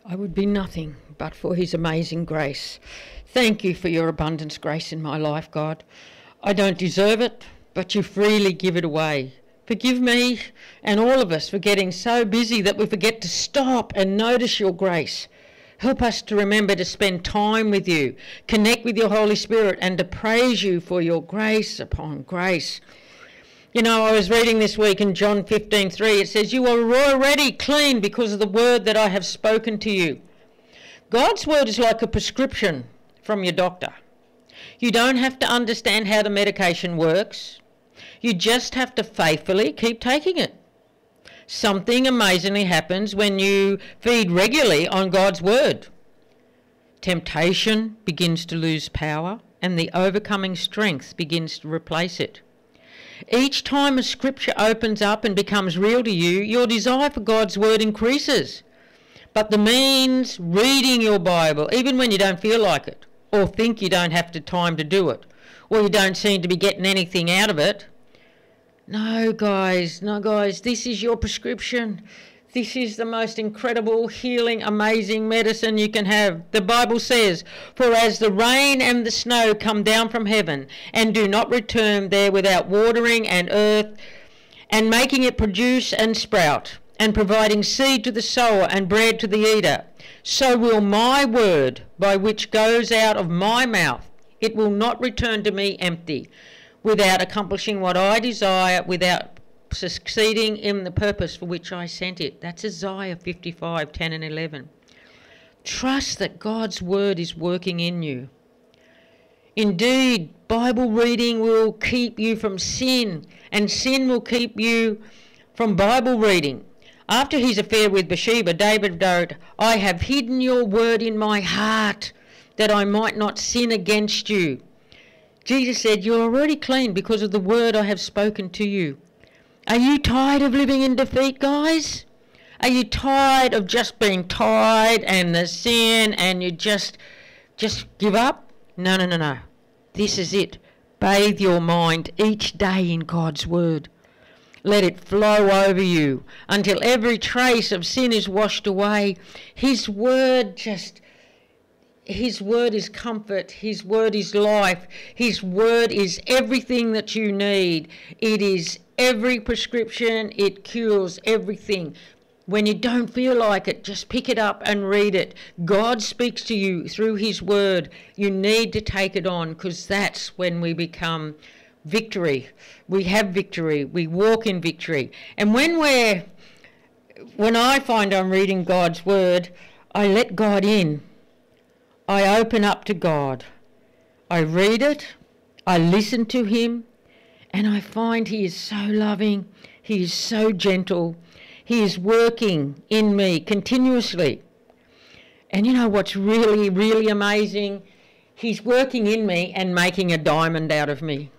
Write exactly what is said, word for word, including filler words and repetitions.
I would be nothing but for his amazing grace. Thank you for your abundance grace in my life, God. I don't deserve it, but you freely give it away. Forgive me and all of us for getting so busy that we forget to stop and notice your grace. Help us to remember to spend time with you, connect with your Holy Spirit, and to praise you for your grace upon grace. You know, I was reading this week in John fifteen three, it says, "You are already clean because of the word that I have spoken to you." God's word is like a prescription from your doctor. You don't have to understand how the medication works. You just have to faithfully keep taking it. Something amazingly happens when you feed regularly on God's word. Temptation begins to lose power, and the overcoming strength begins to replace it. Each time a scripture opens up and becomes real to you, your desire for God's word increases. But the means reading your Bible, even when you don't feel like it, or think you don't have the time to do it, or you don't seem to be getting anything out of it, no, guys, no, guys, this is your prescription. This is the most incredible, healing, amazing medicine you can have. The Bible says, "For as the rain and the snow come down from heaven and do not return there without watering and earth and making it produce and sprout and providing seed to the sower and bread to the eater, so will my word by which goes out of my mouth. It will not return to me empty, without accomplishing what I desire, without succeeding in the purpose for which I sent it." That's Isaiah fifty-five, ten and eleven. Trust that God's word is working in you. Indeed, Bible reading will keep you from sin, and sin will keep you from Bible reading. After his affair with Bathsheba, David wrote, "I have hidden your word in my heart, that I might not sin against you." Jesus said, "You're already clean because of the word I have spoken to you." Are you tired of living in defeat, guys? Are you tired of just being tired and the sin and you just, just give up? No, no, no, no. This is it. Bathe your mind each day in God's word. Let it flow over you until every trace of sin is washed away. His word just... His word is comfort. His word is life. His word is everything that you need. It is every prescription. It cures everything. When you don't feel like it, just pick it up and read it. God speaks to you through his word. You need to take it on, because that's when we become victory. We have victory. We walk in victory. And when we're, when I find I'm reading God's word, I let God in. I open up to God. I read it, I listen to him, and I find he is so loving, he is so gentle, he is working in me continuously. And you know what's really, really amazing? He's working in me and making a diamond out of me.